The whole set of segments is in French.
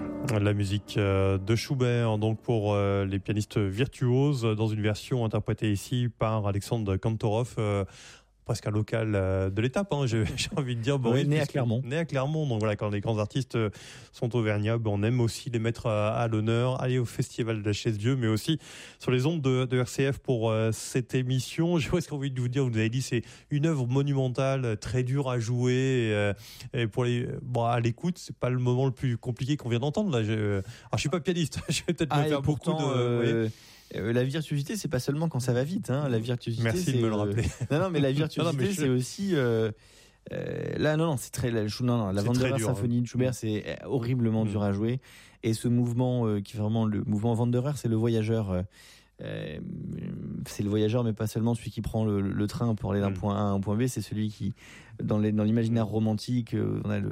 La musique de Schubert, donc pour les pianistes virtuoses, dans une version interprétée ici par Alexandre Kantorov, presque un local de l'étape, j'ai envie de dire. Boris, né à Clermont. Né à Clermont, donc voilà, quand les grands artistes sont auvergnats, on aime aussi les mettre à l'honneur, aller au Festival de la Chaise-Dieu, mais aussi sur les ondes de RCF pour cette émission. J'ai presque envie de vous dire, vous avez dit, c'est une œuvre monumentale, très dure à jouer, et pour à l'écoute, c'est pas le moment le plus compliqué qu'on vient d'entendre, là. Alors, je suis pas pianiste, je vais peut-être me faire pourtant, beaucoup de... la virtuosité, c'est pas seulement quand ça va vite. La virtuosité, merci de me le rappeler. Non, mais la virtuosité, c'est aussi. Là, non, c'est très. La Wanderer symphonie de Schubert, c'est horriblement dur à jouer. Et ce mouvement, qui est vraiment le mouvement Wanderer, c'est le voyageur. C'est le voyageur, mais pas seulement celui qui prend le train pour aller d'un point A à un point B. C'est celui qui, dans l'imaginaire romantique, on a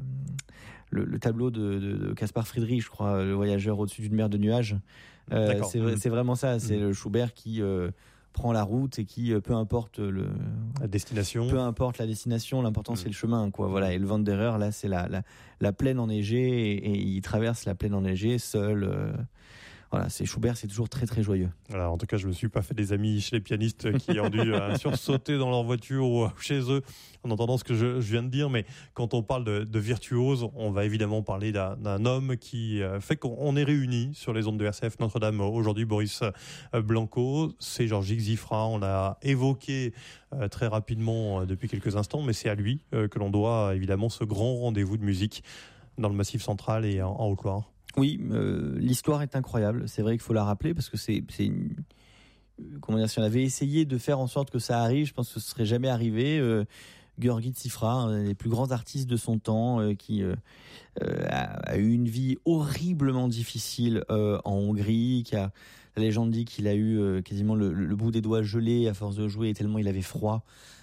le tableau de Caspar Friedrich, je crois, le voyageur au-dessus d'une mer de nuages. C'est vraiment ça. C'est le Schubert qui prend la route et qui, peu importe la destination, l'important c'est le chemin, quoi. Voilà. Et le Wanderer, là, c'est la plaine enneigée et il traverse la plaine enneigée seul. Voilà, c'est Schubert, c'est toujours très très joyeux. Alors, en tout cas, je me suis pas fait des amis chez les pianistes qui ont dû sursauter dans leur voiture ou chez eux en entendant ce que je viens de dire. Mais quand on parle de virtuose, on va évidemment parler d'un homme qui fait qu'on est réunis sur les ondes de RCF Notre-Dame aujourd'hui. Boris Blanco, c'est Georges Xifra. On l'a évoqué très rapidement depuis quelques instants, mais c'est à lui que l'on doit évidemment ce grand rendez-vous de musique dans le Massif central et en Haute-Loire. Oui, l'histoire est incroyable. C'est vrai qu'il faut la rappeler parce que comment dire, si on avait essayé de faire en sorte que ça arrive, je pense que ce serait jamais arrivé. Gheorghi Tsifra, un des plus grands artistes de son temps, qui a eu une vie horriblement difficile en Hongrie, la légende dit qu'il a eu quasiment le bout des doigts gelé à force de jouer tellement il avait froid.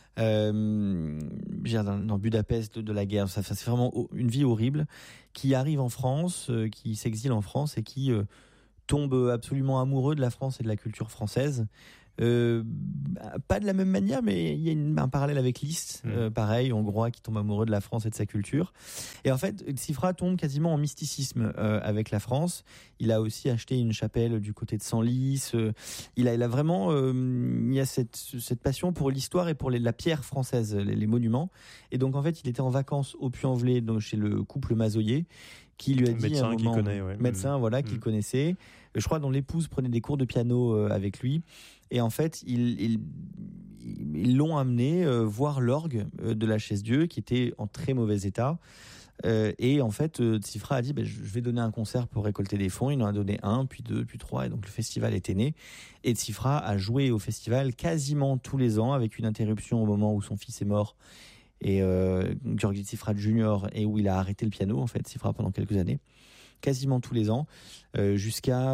Dans Budapest de la guerre, c'est vraiment une vie horrible, qui arrive en France, qui s'exile en France et qui tombe absolument amoureux de la France et de la culture française. Pas de la même manière, mais il y a un parallèle avec Liszt, pareil, hongrois qui tombe amoureux de la France et de sa culture. Et en fait, Tsifra tombe quasiment en mysticisme avec la France. Il a aussi acheté une chapelle du côté de Senlis. Il a vraiment, il y a cette passion pour l'histoire et pour la pierre française, les monuments. Et donc en fait, il était en vacances au Puy-en-Velay, donc chez le couple Mazoyer, qui lui a dit médecin un moment, qu'il connaît, médecin, voilà, qu'il connaissait. Je crois dont l'épouse prenait des cours de piano avec lui. Et en fait, ils l'ont amené voir l'orgue de la Chaise-Dieu, qui était en très mauvais état. Et en fait, Tsifra a dit, je vais donner un concert pour récolter des fonds. Il en a donné 1, puis 2, puis 3, et donc le festival était né. Et Tsifra a joué au festival quasiment tous les ans, avec une interruption au moment où son fils est mort. Et Gheorghi Tsifra Junior, et où il a arrêté le piano, en fait, Tsifra, pendant quelques années. Quasiment tous les ans, jusqu'à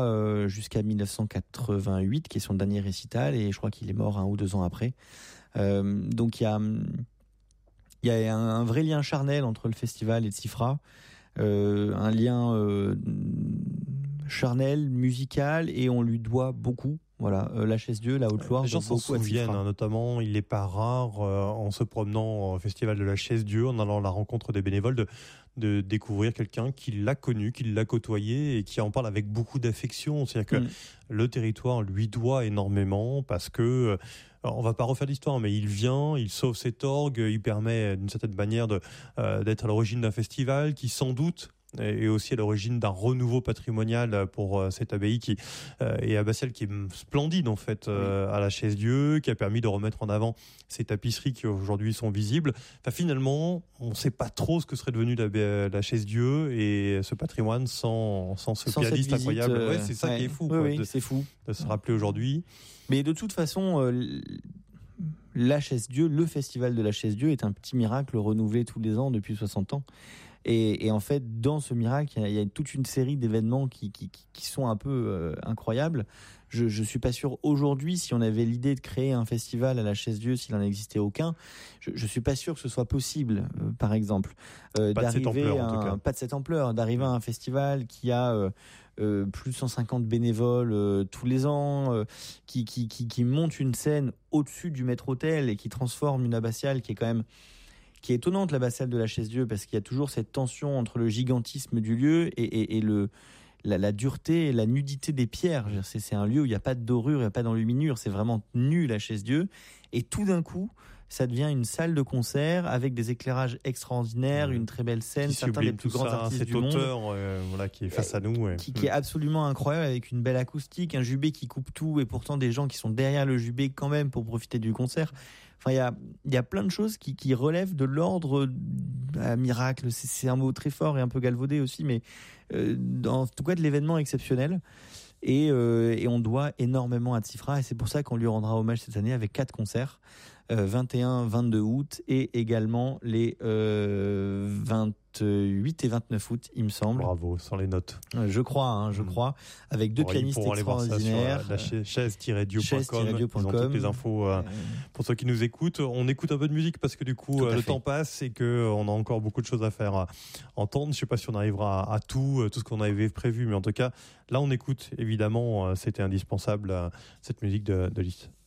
1988, qui est son dernier récital, et je crois qu'il est mort 1 ou 2 ans après. Donc il y a un vrai lien charnel entre le festival et Tsifra, un lien charnel, musical, et on lui doit beaucoup. Voilà, la Chaise-Dieu, la Haute-Loire. Les gens s'en souviennent, notamment, il n'est pas rare, en se promenant au festival de la Chaise-Dieu, en allant à la rencontre des bénévoles, de découvrir quelqu'un qui l'a connu, qui l'a côtoyé et qui en parle avec beaucoup d'affection. C'est-à-dire que le territoire lui doit énormément parce que, on va pas refaire l'histoire, mais il vient, il sauve cet orgue, il permet d'une certaine manière d'être à l'origine d'un festival qui, sans doute, et aussi à l'origine d'un renouveau patrimonial pour cette abbaye qui est abbatiale, qui est splendide en fait, à la Chaise-Dieu, qui a permis de remettre en avant ces tapisseries qui aujourd'hui sont visibles. Enfin, finalement, on ne sait pas trop ce que serait devenu la Chaise-Dieu et ce patrimoine sans ce pianiste incroyable. C'est ça qui est fou. C'est fou de se rappeler aujourd'hui. Mais de toute façon, la Chaise-Dieu, le festival de la Chaise-Dieu est un petit miracle renouvelé tous les ans depuis 60 ans. Et en fait, dans ce miracle, il y a toute une série d'événements qui sont un peu incroyables. Je suis pas sûr aujourd'hui, si on avait l'idée de créer un festival à la Chaise-Dieu, s'il en existait aucun, je suis pas sûr que ce soit possible, par exemple, d'arriver pas de cette ampleur, d'arriver à un festival qui a plus de 150 bénévoles tous les ans, qui monte une scène au-dessus du maître-autel et qui transforme une abbatiale qui est quand même qui est étonnante là-bas, celle de la Chaise-Dieu, parce qu'il y a toujours cette tension entre le gigantisme du lieu et la dureté et la nudité des pierres. C'est un lieu où il n'y a pas de dorure, il n'y a pas d'enluminure, c'est vraiment nu la Chaise-Dieu. Et tout d'un coup, ça devient une salle de concert avec des éclairages extraordinaires, une très belle scène, certains des plus grands artistes du monde. Cet auteur qui est face à nous. Qui est absolument incroyable, avec une belle acoustique, un jubé qui coupe tout, et pourtant des gens qui sont derrière le jubé quand même pour profiter du concert. Enfin, il y a plein de choses qui relèvent de l'ordre miracle. C'est un mot très fort et un peu galvaudé aussi, mais en tout cas de l'événement exceptionnel. Et on doit énormément à Tsifra, et c'est pour ça qu'on lui rendra hommage cette année avec 4 concerts, 21, 22 août et également les 28 et 29 août, il me semble. Bravo, sans les notes. Je crois, avec 2 pianistes extraordinaires. La chaise-dieu.com, ils ont toutes les infos pour ceux qui nous écoutent. On écoute un peu de musique parce que du coup le temps passe et qu'on a encore beaucoup de choses à faire entendre. Je ne sais pas si on arrivera à tout ce qu'on avait prévu, mais en tout cas, là on écoute évidemment, c'était indispensable, cette musique de Liszt.